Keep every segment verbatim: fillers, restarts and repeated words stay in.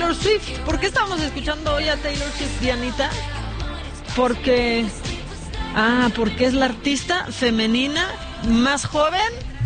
Taylor Swift. ¿Por qué estamos escuchando hoy a Taylor Swift, Dianita? Porque... Ah, porque es la artista femenina más joven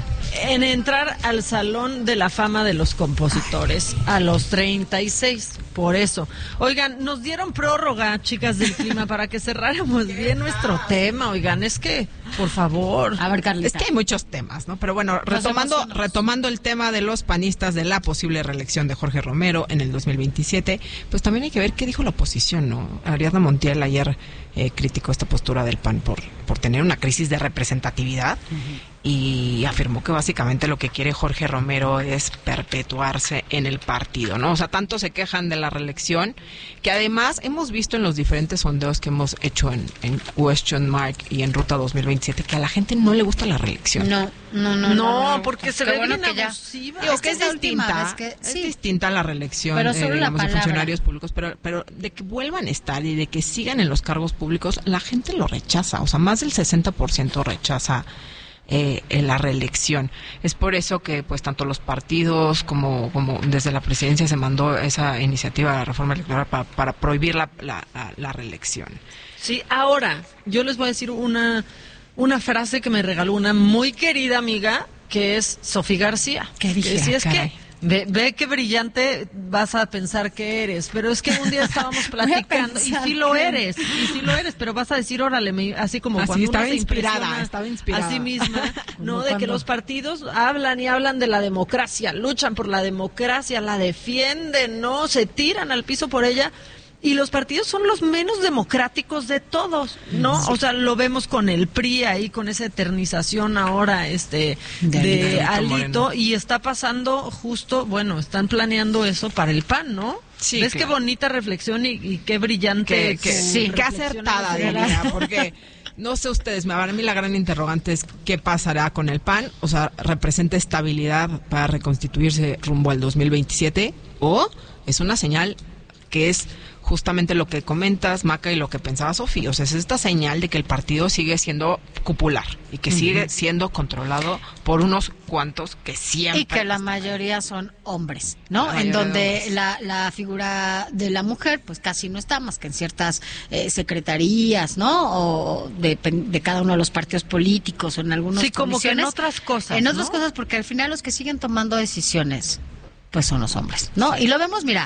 en entrar al Salón de la Fama de los Compositores a los treinta y seis. Por eso. Oigan, nos dieron prórroga, chicas del clima, para que cerráramos bien nuestro tema. Oigan, es que, por favor. A ver, Carlita. Es que hay muchos temas, ¿no? Pero bueno, retomando, retomando el tema de los panistas de la posible reelección de Jorge Romero en el dos mil veintisiete, pues también hay que ver qué dijo la oposición, ¿no? Ariadna Montiel ayer eh, criticó esta postura del P A N por, por tener una crisis de representatividad. Uh-huh. Y afirmó que básicamente lo que quiere Jorge Romero es perpetuarse en el partido, ¿no? O sea, tanto se quejan de la reelección, que además hemos visto en los diferentes sondeos que hemos hecho en, en Question Mark y en Ruta dos mil veintisiete que a la gente no le gusta la reelección. No, no, no. No, no, no porque se Qué ve bueno bien que abusiva. Digo, Es que que es es la última distinta, vez que- es sí. distinta la reelección Pero eh, solo la digamos, de palabra. funcionarios públicos, pero, pero de que vuelvan a estar y de que sigan en los cargos públicos, la gente lo rechaza, o sea, más del sesenta por ciento rechaza Eh, en la reelección. Es por eso que pues tanto los partidos como como desde la presidencia se mandó esa iniciativa de la reforma electoral para, para prohibir la, la, la, la reelección. Sí, ahora, yo les voy a decir una, una frase que me regaló una muy querida amiga, que es Sofía García. ¿Qué dije? Que decía, es Caray. que ve, ve qué brillante vas a pensar que eres, pero es que un día estábamos platicando y sí lo eres, y sí lo eres, pero vas a decir, órale, me- así como Así, cuando estaba uno se inspirada, impresiona estaba inspirada. a sí misma, ¿no? Como De que cuando- los partidos hablan y hablan de la democracia, luchan por la democracia, la defienden, ¿no? Se tiran al piso por ella. Y los partidos son los menos democráticos de todos, ¿no? Sí. O sea, lo vemos con el P R I ahí, con esa eternización ahora este de, de Alito, Alito y está pasando justo, bueno, están planeando eso para el P A N, ¿no? Sí, ¿Ves claro. qué bonita reflexión y, y qué brillante? Que, que, su sí, qué reflexión acertada, emocional? diría, porque no sé ustedes, para mí la gran interrogante es qué pasará con el P A N, o sea, representa estabilidad para reconstituirse rumbo al dos mil veintisiete, o es una señal que es justamente lo que comentas, Maca, y lo que pensaba Sofía. O sea, es esta señal de que el partido sigue siendo cupular y que uh-huh. sigue siendo controlado por unos cuantos que siempre... Y que la mayoría son hombres, ¿no? En donde la, la figura de la mujer, pues casi no está, más que en ciertas eh, secretarías, ¿no? O de, de cada uno de los partidos políticos, o en algunos Sí, como que en otras cosas, En otras ¿no? cosas, porque al final los que siguen tomando decisiones, pues son los hombres, ¿no? Sí. Y lo vemos, mira...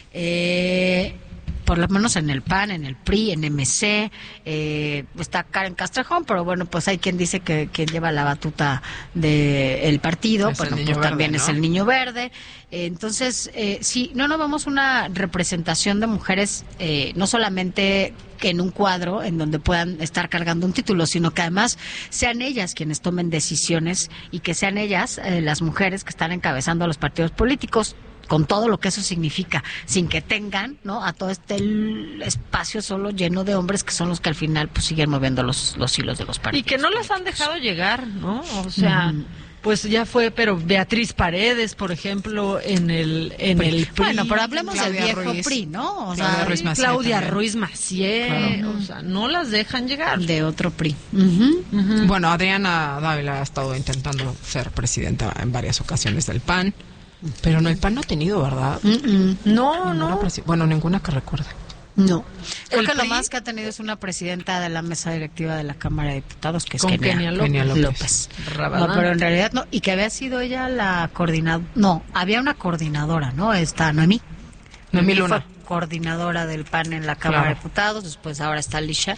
Eh, por lo menos en el P A N, en el P R I, en M C, eh, está Karen Castrejón, pero bueno, pues hay quien dice que quien lleva la batuta del partido, es bueno, el pues verde, también ¿no? es el niño verde. Eh, entonces, eh, sí, no nos vamos una representación de mujeres, eh, no solamente que en un cuadro en donde puedan estar cargando un título, sino que además sean ellas quienes tomen decisiones y que sean ellas, eh, las mujeres que están encabezando a los partidos políticos, con todo lo que eso significa, sin que tengan, ¿no?, a todo este espacio solo lleno de hombres que son los que al final pues siguen moviendo los, los hilos de los partidos. Y que no les han dejado llegar, ¿no? O sea, mm. pues ya fue, pero Beatriz Paredes, por ejemplo, en el en P R I. el P R I. Bueno, pero hablemos Claudia del viejo Ruiz. P R I, ¿no? O Claudia sea, Ruiz Massieu Claudia también. Ruiz Massieu, Claro. o sea, no las dejan llegar. de otro P R I. Uh-huh. Uh-huh. Bueno, Adriana Dávila ha estado intentando ser presidenta en varias ocasiones del P A N, pero no, el P A N no ha tenido, ¿verdad? Uh-uh. No, Ninguna no. presi- Bueno, ninguna que recuerde. No. Creo El que lo P R I más que ha tenido es una presidenta de la mesa directiva de la Cámara de Diputados, que es Con Kenia, Kenia López. Kenia López. López. Rabadán. No, pero en realidad no. Y que había sido ella la coordinadora. No, había una coordinadora, ¿no? Esta Noemí. Noemí Luna. Fue coordinadora del P A N en la Cámara Claro. de Diputados, después ahora está Alicia.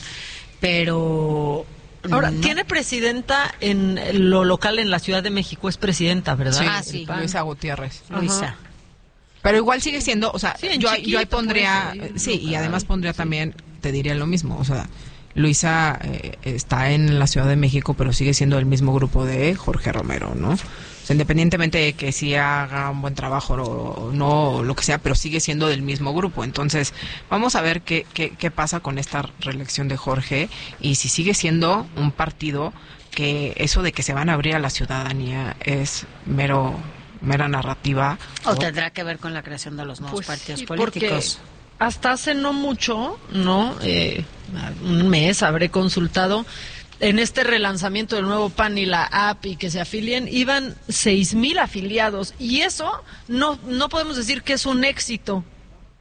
Pero. Ahora, no. tiene presidenta en lo local en la Ciudad de México, es presidenta, ¿verdad? Sí, Ah, El sí. P A N. Luisa Gutiérrez. Luisa. Ajá. Pero igual sigue siendo, o sea, Sí, en yo, chiquito, yo ahí pondría, por eso, ahí sí, y local, además pondría sí. también, te diría lo mismo, o sea, Luisa eh, está en la Ciudad de México, pero sigue siendo el mismo grupo de Jorge Romero, ¿no? O sea, independientemente de que si haga un buen trabajo o no, lo que sea, pero sigue siendo del mismo grupo. Entonces, vamos a ver qué, qué, qué pasa con esta reelección de Jorge y si sigue siendo un partido que eso de que se van a abrir a la ciudadanía es mero mera narrativa. O, o tendrá que ver con la creación de los nuevos Pues partidos sí, políticos. Hasta hace no mucho, ¿no? Eh, un mes habré consultado. En este relanzamiento del nuevo P A N y la app y que se afilien, iban seis mil afiliados. Y eso no, no podemos decir que es un éxito.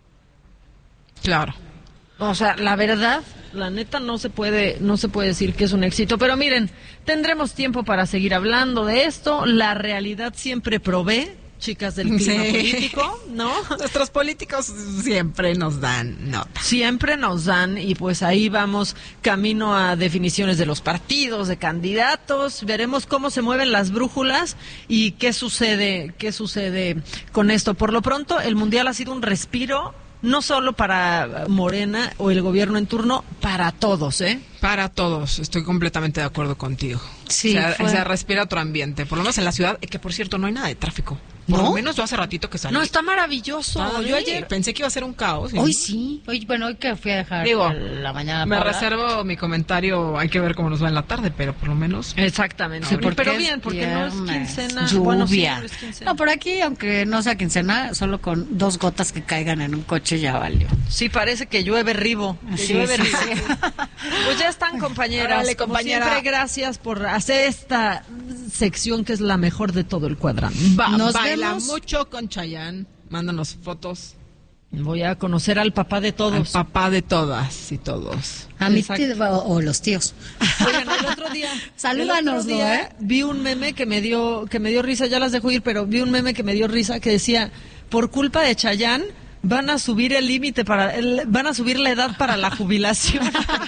Claro. O sea, la verdad, la neta no se puede, no se puede decir que es un éxito, pero miren, tendremos tiempo para seguir hablando de esto. La realidad siempre provee, chicas del clima sí. político, ¿no? Nuestros políticos siempre nos dan nota. Siempre nos dan, y pues ahí vamos camino a definiciones de los partidos, de candidatos. Veremos cómo se mueven las brújulas y qué sucede, qué sucede con esto. Por lo pronto, el Mundial ha sido un respiro, no solo para Morena o el gobierno en turno, para todos, ¿eh? Para todos, estoy completamente de acuerdo contigo. Sí, o sea, fue... o sea, respira otro ambiente, por lo menos en la ciudad, que por cierto no hay nada de tráfico. Por ¿No? lo menos yo hace ratito que salí. No, está maravilloso. Ah, Yo ayer pensé que iba a ser un caos. ¿sí? Hoy sí. Hoy, bueno, hoy que fui a dejar Digo, la mañana. me Paula. reservo mi comentario, hay que ver cómo nos va en la tarde, pero por lo menos... Exactamente. Sí, porque pero es bien, porque viernes, no es quincena. Lluvia. Bueno, sí, no es quincena. No, por aquí, aunque no sea quincena, solo con dos gotas que caigan en un coche ya valió. Sí, parece que llueve ribo. Que Sí, llueve sí, ribo. sí. Pues ya están, compañeras. Órale, Como compañera. siempre, gracias por hacer esta sección que es la mejor de todo el cuadrante. Va, Nos baila vemos. mucho con Chayanne, mándanos fotos. Voy a conocer al papá de Al todos. papá de todas y todos. A mi Exacto. tío, o, o los tíos. Oigan, el otro día, Salúdanos, el otro día ¿eh? vi un meme que me dio que me dio risa, ya las dejo ir, pero vi un meme que me dio risa que decía, por culpa de Chayanne van a subir el límite para el, van a subir la edad para la jubilación.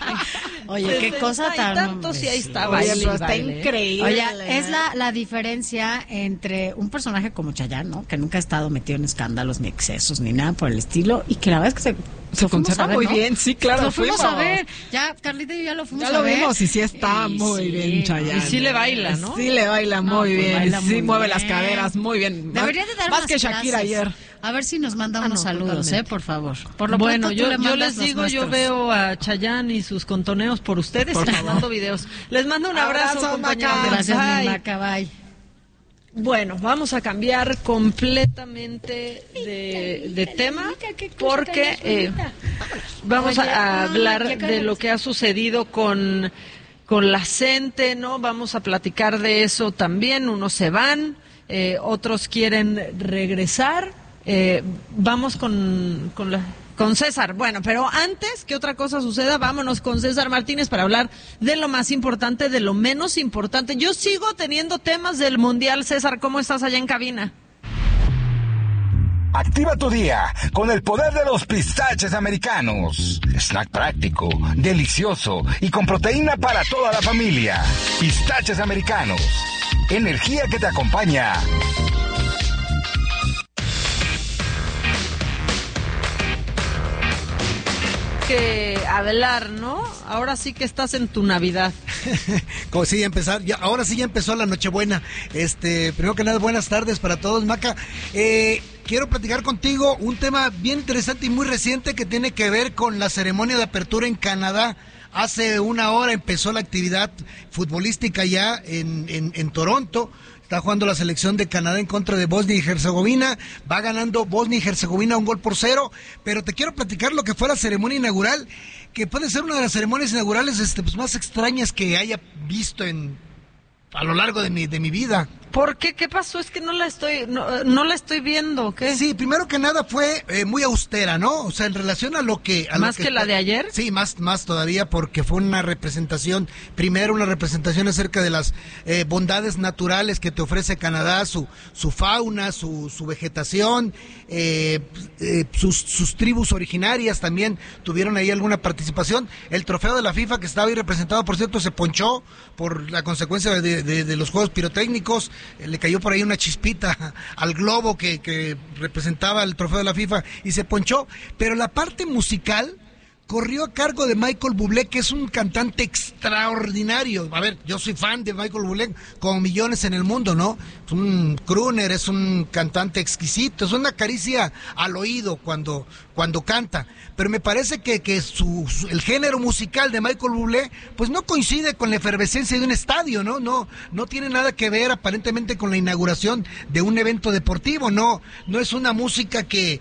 Oye, qué cosa tan... tantos y ahí está, Oye, baile, pero está baile. increíble. Oye, es la, la diferencia entre un personaje como Chayanne, ¿no? Que nunca ha estado metido en escándalos, ni excesos, ni nada por el estilo, y que la verdad es que se... Se lo fuimos conserva a ver, muy ¿no? bien, sí, claro, Lo fuimos, fuimos. a ver. Ya, Carlita y yo ya lo fuimos Ya a lo ver. vimos y sí está Y muy sí, bien Chayanne. Y sí le baila, ¿no? Sí le baila No, muy pues bien, baila sí muy mueve bien. las caderas muy bien. Debería de dar más unas que Shakira clases. ayer. A ver si nos manda Ah, unos no, saludos, totalmente. ¿eh? Por favor. Por lo Bueno, pronto, yo, tú le yo mandas les los digo, yo nuestros. veo a Chayanne y sus contoneos por ustedes Por y les favor. mando videos. Les mando un abrazo, Abrazo, compañeros. Maca. Gracias, Bye. mi Maca, bye. Bueno, vamos a cambiar completamente de, de tema porque eh, vamos Oye, a ay, hablar ya de cállate. lo que ha sucedido con, con la gente, ¿no? Vamos a platicar de eso también. Unos se van, eh, otros quieren regresar. Eh, vamos con, con la... Con César, bueno, pero antes que otra cosa suceda, vámonos con César Martínez para hablar de lo más importante, de lo menos importante. Yo sigo teniendo temas del Mundial. César, ¿cómo estás allá en cabina? Activa tu día con el poder de los pistaches americanos. Snack práctico, delicioso y con proteína para toda la familia. Pistaches americanos. Energía que te acompaña. Que hablar, ¿no? Ahora sí que estás en tu Navidad. Como sí, empezar, ya, ahora sí ya empezó la Nochebuena. Este, primero que nada, buenas tardes para todos, Maca. Eh, quiero platicar contigo un tema bien interesante y muy reciente que tiene que ver con la ceremonia de apertura en Canadá. Hace una hora empezó la actividad futbolística ya en, en, en Toronto. Está jugando la selección de Canadá en contra de Bosnia y Herzegovina. Va ganando Bosnia y Herzegovina un gol por cero. Pero te quiero platicar lo que fue la ceremonia inaugural, que puede ser una de las ceremonias inaugurales este, pues, más extrañas que haya visto en a lo largo de mi, de mi vida. ¿Por qué? ¿Qué pasó? Es que no la estoy, no, no la estoy viendo. ¿Qué? Sí, primero que nada fue eh, muy austera, ¿no? O sea, en relación a lo que... A ¿Más lo que la de ayer? Sí, más, más todavía, porque fue una representación, primero una representación acerca de las eh, bondades naturales que te ofrece Canadá, su, su fauna, su, su vegetación, eh, eh, sus, sus tribus originarias también tuvieron ahí alguna participación. El trofeo de la FIFA que estaba ahí representado, por cierto, se ponchó por la consecuencia de, de, de los juegos pirotécnicos. Le cayó por ahí una chispita al globo que, que representaba el trofeo de la FIFA y se ponchó, pero la parte musical corrió a cargo de Michael Bublé, que es un cantante extraordinario. A ver, yo soy fan de Michael Bublé, como millones en el mundo, ¿no? Es un crooner, es un cantante exquisito, es una caricia al oído cuando, cuando canta. Pero me parece que, que su, su, el género musical de Michael Bublé, pues no coincide con la efervescencia de un estadio, ¿no? No, no tiene nada que ver aparentemente con la inauguración de un evento deportivo, no, no es una música que...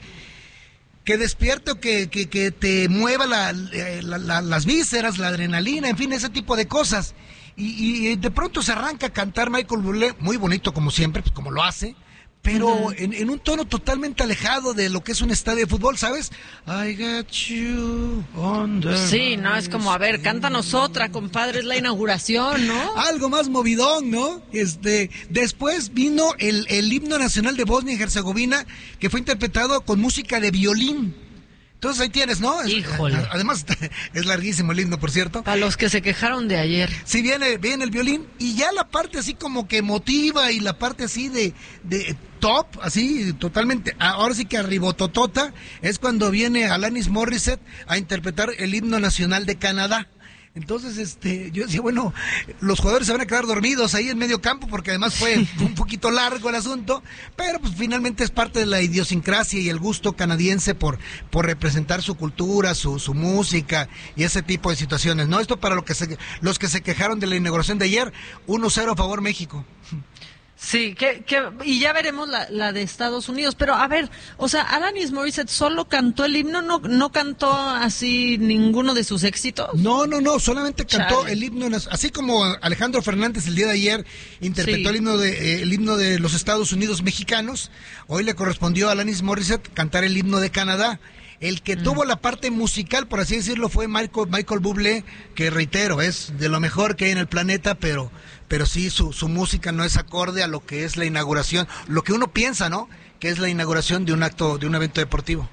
que despierte o que, que, que te mueva la, la, la, las vísceras, la adrenalina, en fin, ese tipo de cosas. Y, y de pronto se arranca a cantar Michael Bublé, muy bonito como siempre, pues como lo hace, pero uh-huh. en, en un tono totalmente alejado de lo que es un estadio de fútbol, ¿sabes? I got you under Sí, no, es como, a ver, cántanos otra, compadre, es la inauguración, ¿no? Algo más movidón, ¿no? Este, después vino el, el himno nacional de Bosnia y Herzegovina, que fue interpretado con música de violín. Entonces ahí tienes, ¿no? Híjole. Además es larguísimo el himno, por cierto. Para los que se quejaron de ayer. Sí, viene, viene el violín y ya la parte así como que emotiva y la parte así de, de top, así totalmente, ahora sí que arribototota, es cuando viene Alanis Morissette a interpretar el himno nacional de Canadá. Entonces, este, yo decía, bueno, los jugadores se van a quedar dormidos ahí en medio campo porque además fue un poquito largo el asunto, pero pues finalmente es parte de la idiosincrasia y el gusto canadiense por, por representar su cultura, su, su música y ese tipo de situaciones, ¿no? Esto para lo que se, los que se quejaron de la inauguración de ayer, uno cero a favor México. Sí, que, que, y ya veremos la, la de Estados Unidos, pero a ver, o sea, Alanis Morissette solo cantó el himno, no, no cantó así ninguno de sus éxitos. No, no, no, solamente cantó Chale. el himno, así como Alejandro Fernández el día de ayer interpretó Sí. el himno de eh, el himno de los Estados Unidos mexicanos, hoy le correspondió a Alanis Morissette cantar el himno de Canadá. El que mm. tuvo la parte musical, por así decirlo, fue Michael, Michael Bublé, que reitero, es de lo mejor que hay en el planeta, pero, pero sí, su, su música no es acorde a lo que es la inauguración, lo que uno piensa, ¿no? Que es la inauguración de un acto, de un evento deportivo.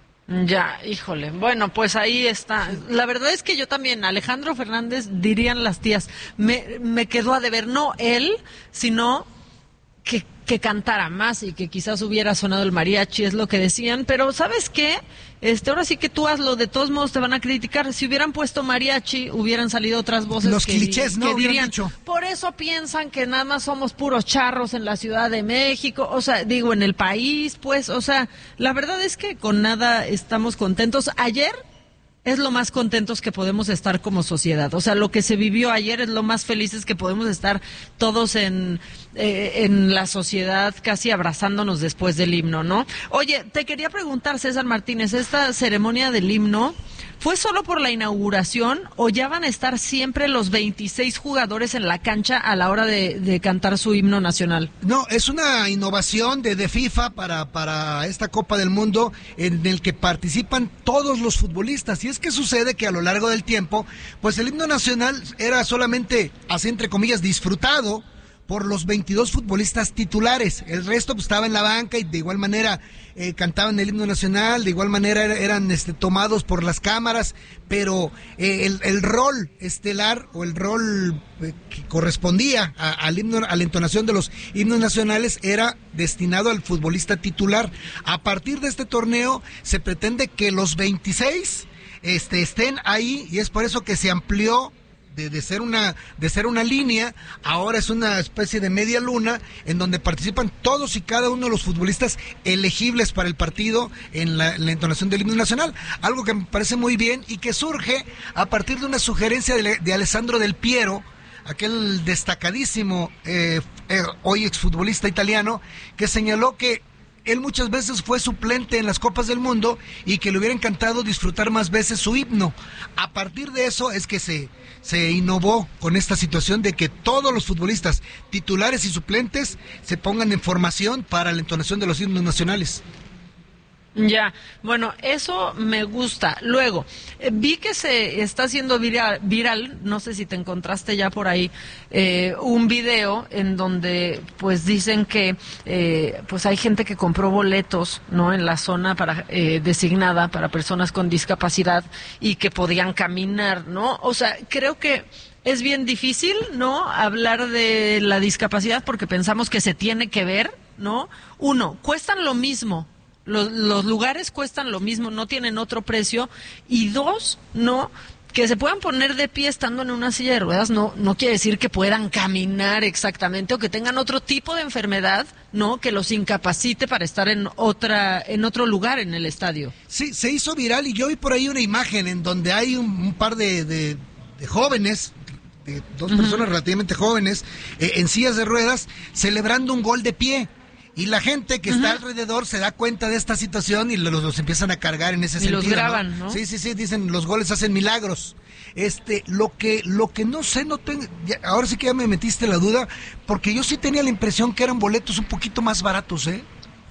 Ya, híjole. Bueno, pues ahí está. La verdad es que yo también, Alejandro Fernández, dirían las tías, me, me quedó a deber, no él, sino que, que cantara más y que quizás hubiera sonado el mariachi, es lo que decían, pero ¿sabes qué? Este, ahora sí que tú hazlo, de todos modos te van a criticar. Si hubieran puesto mariachi, hubieran salido otras voces. Los que, clichés, ¿no? Que Hubieran dirían, dicho. por eso piensan que nada más somos puros charros en la Ciudad de México, o sea, digo, en el país, pues, o sea, la verdad es que con nada estamos contentos. Ayer es lo más contentos que podemos estar como sociedad. O sea, lo que se vivió ayer es lo más felices que podemos estar todos en, eh, en la sociedad, casi abrazándonos después del himno, ¿no? Oye, te quería preguntar, César Martínez, ¿esta ceremonia del himno fue solo por la inauguración o ya van a estar siempre los veintiséis jugadores en la cancha a la hora de, de cantar su himno nacional? No, es una innovación de, de FIFA para, para esta Copa del Mundo en el que participan todos los futbolistas. Y es que sucede que a lo largo del tiempo, pues el himno nacional era solamente, así entre comillas, disfrutado por los veintidós futbolistas titulares. El resto pues, estaba en la banca y de igual manera eh, cantaban el himno nacional, de igual manera era, eran este, tomados por las cámaras, pero eh, el, el rol estelar o el rol eh, que correspondía a, al himno, a la entonación de los himnos nacionales era destinado al futbolista titular. A partir de este torneo se pretende que los veintiséis este, estén ahí y es por eso que se amplió De, de ser una de ser una línea, ahora es una especie de media luna en donde participan todos y cada uno de los futbolistas elegibles para el partido en la, en la entonación del himno nacional, algo que me parece muy bien y que surge a partir de una sugerencia de, de Alessandro Del Piero, aquel destacadísimo eh, eh, hoy exfutbolista italiano, que señaló que él muchas veces fue suplente en las Copas del Mundo y que le hubiera encantado disfrutar más veces su himno. A partir de eso es que se, se innovó con esta situación de que todos los futbolistas titulares y suplentes se pongan en formación para la entonación de los himnos nacionales. Ya, bueno, eso me gusta. Luego, eh, vi que se está haciendo viral, viral, no sé si te encontraste ya por ahí, eh, un video en donde pues dicen que eh, pues hay gente que compró boletos, ¿no? En la zona para eh, designada para personas con discapacidad y que podían caminar, ¿no? O sea, creo que es bien difícil, ¿no? Hablar de la discapacidad porque pensamos que se tiene que ver, ¿no? Uno, cuestan lo mismo. Los, los lugares cuestan lo mismo, no tienen otro precio. Y dos, no, que se puedan poner de pie estando en una silla de ruedas no no quiere decir que puedan caminar exactamente o que tengan otro tipo de enfermedad, no, que los incapacite para estar en otra en otro lugar en el estadio. Sí, se hizo viral y yo vi por ahí una imagen en donde hay un, un par de, de, de jóvenes, de dos uh-huh. personas relativamente jóvenes, eh, en sillas de ruedas, celebrando un gol de pie. Y la gente que uh-huh. está alrededor se da cuenta de esta situación y los, los empiezan a cargar en ese y sentido. Y los graban, ¿no? ¿no? Sí, sí, sí, dicen, los goles hacen milagros. Este, lo que, lo que no sé, no tengo, ya, ahora sí que ya me metiste la duda, porque yo sí tenía la impresión que eran boletos un poquito más baratos, ¿eh?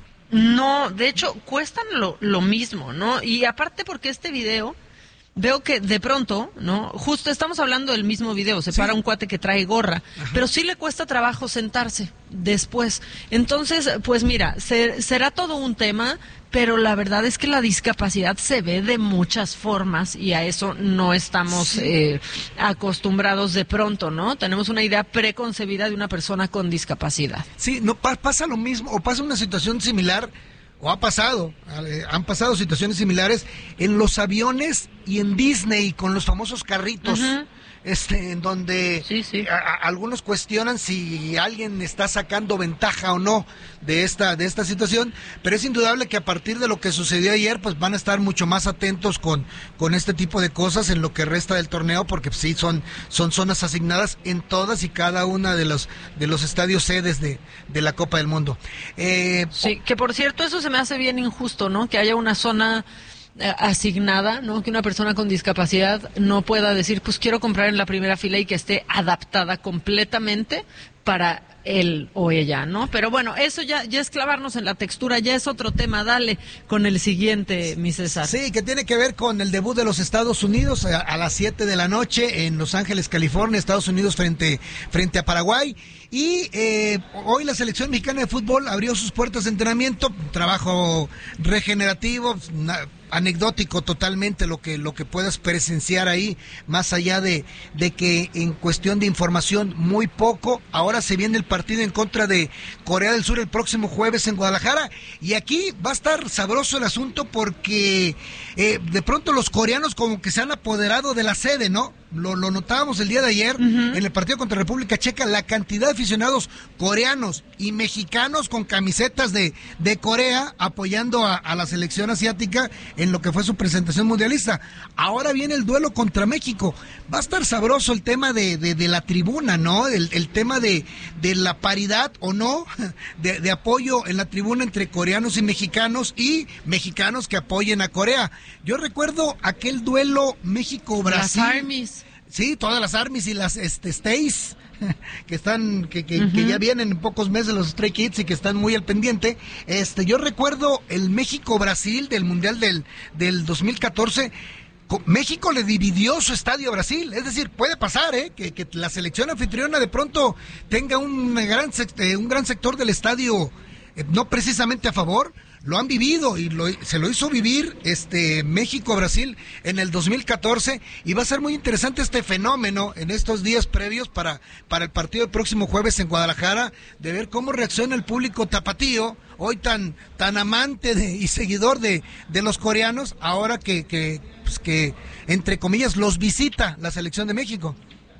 No, de hecho, cuestan lo, lo mismo, ¿no? Y aparte porque este video... Veo que de pronto, ¿no? Justo estamos hablando del mismo video, se sí. para un cuate que trae gorra, Ajá. pero sí le cuesta trabajo sentarse después. Entonces, pues mira, se, será todo un tema, pero la verdad es que la discapacidad se ve de muchas formas y a eso no estamos sí. eh, acostumbrados de pronto, ¿no? Tenemos una idea preconcebida de una persona con discapacidad. Sí, no pa- pasa lo mismo, o pasa una situación similar. O ha pasado, eh, han pasado situaciones similares en los aviones y en Disney con los famosos carritos, uh-huh. este, en donde sí, sí. A, a, algunos cuestionan si alguien está sacando ventaja o no de esta de esta situación, pero es indudable que a partir de lo que sucedió ayer, pues van a estar mucho más atentos con, con este tipo de cosas en lo que resta del torneo, porque sí son son zonas asignadas en todas y cada una de los de los estadios sedes de, de la Copa del Mundo. Eh, sí, que por cierto eso se me hace bien injusto, ¿no? Que haya una zona eh, asignada, ¿no? Que una persona con discapacidad no pueda decir, pues quiero comprar en la primera fila y que esté adaptada completamente para él o ella, ¿no? Pero bueno, eso ya, ya es clavarnos en la textura, ya es otro tema. Dale con el siguiente, mi César. Sí, que tiene que ver con el debut de los Estados Unidos a, a las siete de la noche en Los Ángeles, California, Estados Unidos frente, frente a Paraguay. Y eh, hoy la selección mexicana de fútbol abrió sus puertas de entrenamiento, trabajo regenerativo, na, anecdótico totalmente lo que lo que puedas presenciar ahí, más allá de, de que en cuestión de información muy poco. Ahora se viene el partido en contra de Corea del Sur el próximo jueves en Guadalajara, y aquí va a estar sabroso el asunto porque eh, de pronto los coreanos como que se han apoderado de la sede, ¿no? Lo, lo notábamos el día de ayer uh-huh. en el partido contra República Checa, la cantidad de aficionados coreanos y mexicanos con camisetas de, de Corea apoyando a, a la selección asiática en lo que fue su presentación mundialista. Ahora viene el duelo contra México. Va a estar sabroso el tema de, de, de la tribuna, ¿no? El, el tema de, de la paridad o no de, de apoyo en la tribuna entre coreanos y mexicanos, y mexicanos que apoyen a Corea. Yo recuerdo aquel duelo México-Brasil. Las Armies. Sí, todas las Armies y las este, Stays, que están, que, que, uh-huh. que ya vienen en pocos meses los Stray Kids y que están muy al pendiente. Este, yo recuerdo el México-Brasil del Mundial del, del dos mil catorce. México le dividió su estadio a Brasil, es decir, puede pasar, ¿eh? que, que la selección anfitriona de pronto tenga un gran, un gran sector del estadio eh, no precisamente a favor. Lo han vivido y lo, se lo hizo vivir este México-Brasil en el dos mil catorce, y va a ser muy interesante este fenómeno en estos días previos para, para el partido del próximo jueves en Guadalajara, de ver cómo reacciona el público tapatío, hoy tan, tan amante de, y seguidor de, de los coreanos, ahora que, que, pues que, entre comillas, los visita la selección de México.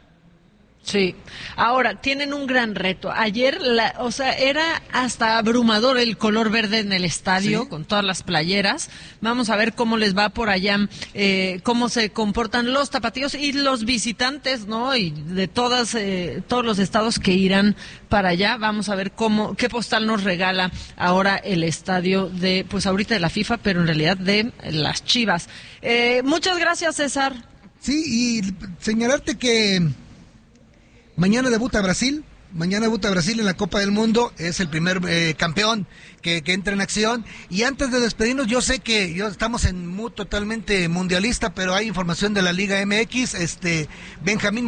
Sí, ahora tienen un gran reto. Ayer, la, o sea, era hasta abrumador el color verde en el estadio, ¿sí? Con todas las playeras. Vamos a ver cómo les va por allá, eh, cómo se comportan los tapatíos y los visitantes, ¿no? Y de todas, eh, todos los estados que irán para allá. Vamos a ver cómo, qué postal nos regala ahora el estadio de, pues ahorita de la FIFA, pero en realidad de las Chivas. Eh, muchas gracias, César. Sí, y señalarte que mañana debuta Brasil, mañana debuta Brasil en la Copa del Mundo, es el primer eh, campeón que, que entra en acción. Y antes de despedirnos, yo sé que yo estamos en mood totalmente mundialista, pero hay información de la Liga M X, este Benjamín